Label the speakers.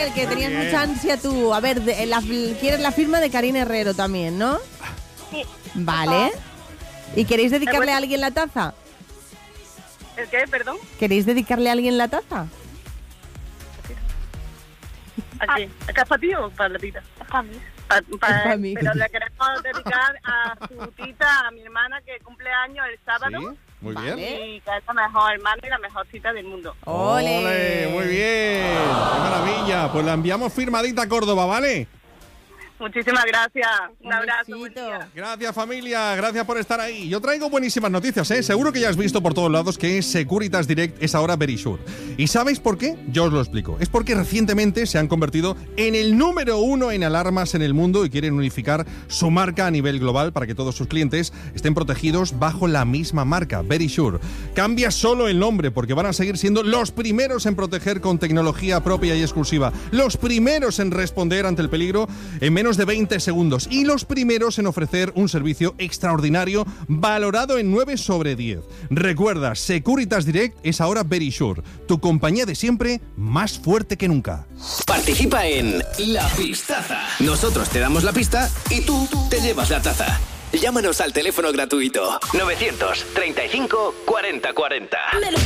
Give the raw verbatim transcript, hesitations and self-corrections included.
Speaker 1: Miguel, que tenías
Speaker 2: Bien.
Speaker 1: mucha ansia tú. A ver, de, la, quieres la firma de Karina Herrero también, ¿no?
Speaker 3: Sí.
Speaker 1: Vale. ¿Y queréis dedicarle
Speaker 3: bueno.
Speaker 1: a alguien la taza?
Speaker 3: ¿El qué? Perdón.
Speaker 1: ¿Queréis dedicarle a alguien la taza?
Speaker 3: ¿A qué? ¿Acá es para ti o para la tita? Es para mí. Pa, pa,
Speaker 1: Es pa' mí.
Speaker 3: Pero le queremos dedicar a su tita, a mi hermana, que cumple años el sábado.
Speaker 2: Sí, muy
Speaker 1: Vale.
Speaker 2: bien.
Speaker 3: Y que es la mejor hermana y la mejor cita del mundo.
Speaker 1: ¡Ole!
Speaker 2: ¡Ole! Muy bien. ¡Qué maravilla! Pues la enviamos firmadita a Córdoba, ¿vale?
Speaker 3: Muchísimas gracias. Un,
Speaker 1: Un
Speaker 3: abrazo. Buen
Speaker 1: besito.
Speaker 3: día.
Speaker 2: Gracias, familia. Gracias por estar ahí. Yo traigo buenísimas noticias, ¿eh? Seguro que ya has visto por todos lados que Securitas Direct es ahora Verisure. ¿Y sabéis por qué? Yo os lo explico. Es porque recientemente se han convertido en el número uno en alarmas en el mundo y quieren unificar su marca a nivel global para que todos sus clientes estén protegidos bajo la misma marca, Verisure. Cambia solo el nombre porque van a seguir siendo los primeros en proteger con tecnología propia y exclusiva. Los primeros en responder ante el peligro en menos de veinte segundos y los primeros en ofrecer un servicio extraordinario valorado en nueve sobre diez. Recuerda, Securitas Direct es ahora Verisure, tu compañía de siempre más fuerte que nunca.
Speaker 4: Participa en La Pistaza. Nosotros te damos la pista y tú te llevas la taza. Llámanos al teléfono gratuito novecientos treinta y cinco cuarenta cuarenta.